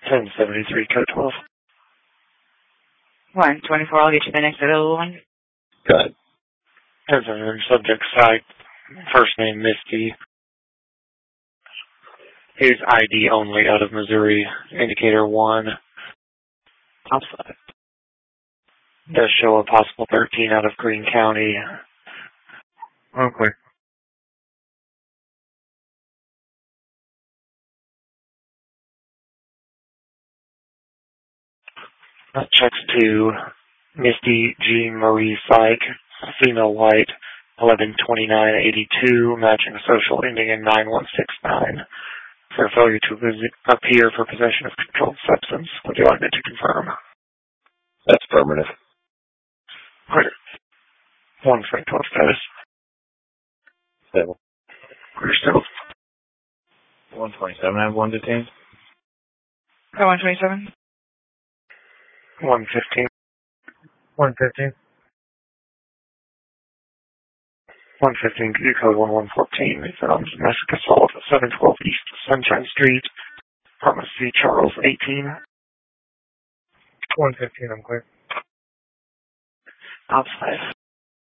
1073, code 12. 124, I'll get you the next available one. Good. As a subject site, first name Misty. Is ID only out of Missouri, indicator 1. Outside. Does show a possible 13 out of Greene County. Okay. That checks to Misty G. Marie Syke, female white, 112982, matching social ending in 9169. For failure to appear for possession of controlled substance. Would you like me to confirm? That's affirmative. Clear. 1-12 status. Stable. Clear still. 127, I have one detained. 127. 115. 115. 115, code 1114. They found domestic assault at 712 East Sunshine Street. Apartment C, Charles, 18. 115, I'm clear. Outside.